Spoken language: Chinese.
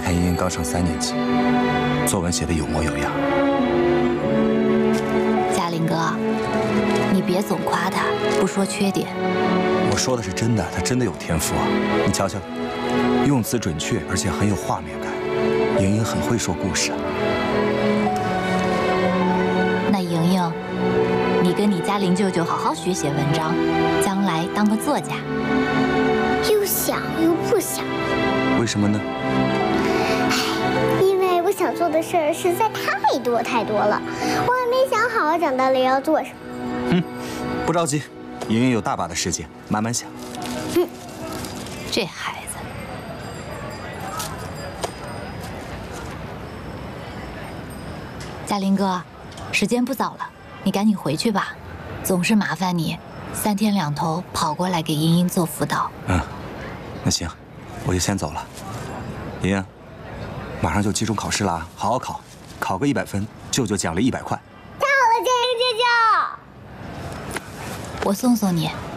看莹莹刚上3年级，作文写得有模有样。 嘉林哥，你别总夸她，不说缺点。 我说的是真的，她真的有天赋啊！你瞧瞧，用词准确，而且很有画面感。莹莹很会说故事啊。 那莹莹，你跟你嘉林舅舅好好学写文章，将来当个作家。 又想又不想。 为什么呢？ 因为我想做的事儿实在太多太多了，我还没想好长大了要做什么。 不着急，莹莹有大把的时间，慢慢想。 这孩子。嘉林哥，时间不早了，你赶紧回去吧。总是麻烦你3天2头跑过来给莹莹做辅导。 那行，我就先走了。莹莹，马上就期中考试啦，好好考，考个100分，舅舅奖励100块。 太好了，嘉玲姐姐。 我送送你。